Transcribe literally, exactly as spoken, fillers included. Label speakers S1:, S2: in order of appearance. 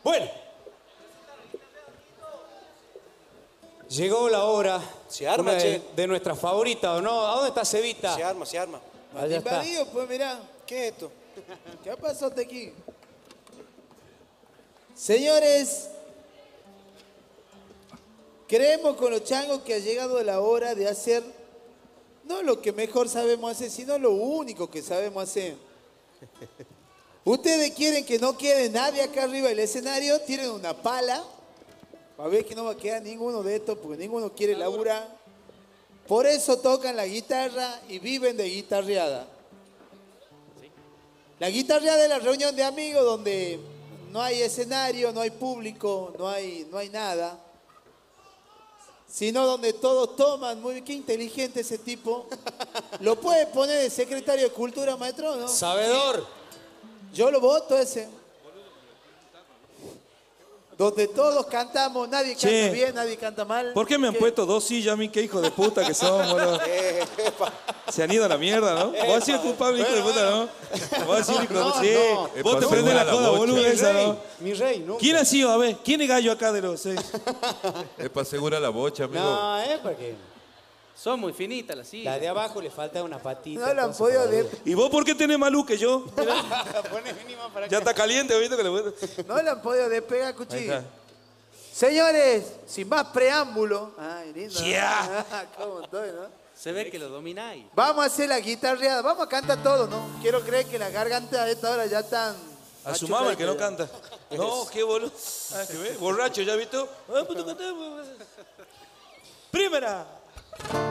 S1: Bueno. Llegó la hora.
S2: Se arma,
S1: una de,
S2: che.
S1: de nuestras favoritas, ¿o no? ¿A dónde está Cevita?
S2: Se arma, se arma.
S1: Allá está.
S3: Invadido, pues mirá.
S2: ¿Qué es esto?
S3: ¿Qué pasó aquí? Señores, creemos con los changos que ha llegado la hora de hacer no lo que mejor sabemos hacer, sino lo único que sabemos hacer. Ustedes quieren que no quede nadie acá arriba del escenario, tienen una pala, a ver que no va a quedar ninguno de estos, porque ninguno quiere laburar. Por eso tocan la guitarra y viven de guitarreada. La guitarreada es la reunión de amigos donde no hay escenario, no hay público, no hay, no hay nada. Sino donde todos toman, muy bien, qué inteligente ese tipo. ¿Lo puede poner el secretario de Cultura, maestro, no?
S1: Sabedor.
S3: Yo lo voto ese. Donde todos cantamos, nadie canta
S4: Che.
S3: bien, nadie canta mal.
S4: ¿Por qué me han
S3: ¿Qué?
S4: puesto dos sillas a mí? ¿Qué hijo de puta que son, boludo?
S2: Eh, epa.
S4: Se han ido a la mierda, ¿no? Vos has sido culpable, hijo de puta, ¿no? Vos has sido hijo de puta. Sí,
S1: no.
S4: vos te
S5: Epa,
S4: prendés la
S5: la
S4: joda,
S5: bocha.
S4: boludo,
S1: Mi
S4: esa,
S1: rey,
S4: ¿no?
S1: mi rey, nunca.
S4: ¿Quién ha sido? A ver, ¿quién es gallo acá de los seis?
S5: Es para asegurar la bocha, amigo.
S1: No, es porque
S6: Son muy finitas las sillas.
S1: la de abajo le falta una patita.
S3: No lo han
S1: cosa
S3: podido
S1: para
S3: de-
S1: ver.
S4: ¿Y vos por qué tenés más luz que yo?
S1: Poné mínima para
S4: Ya
S1: acá.
S4: está caliente, ¿viste? Que le voy a-
S3: No le han podido despegar
S4: Ahí
S3: cuchillo.
S4: está.
S3: Señores, sin más preámbulo. Ay, lindo. ¿no?
S4: Ya.
S3: ¿Cómo estoy, no?
S6: Se ve que lo domináis.
S3: Vamos a hacer la guitarreada. Vamos a cantar todo, ¿no? Quiero creer que las gargantas a esta hora ya están...
S4: A su mamá, el que no
S3: machucaditas.
S4: canta. No, qué boludo. Ah, ¿qué ves? Borracho, ¿ya visto? Ah, puto, cantá, pues. Primera.